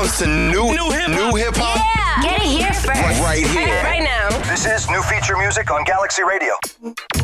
comes to new hip hop. Yeah, get it here first. Right here. Right now. This is new feature music on Galaxy Radio.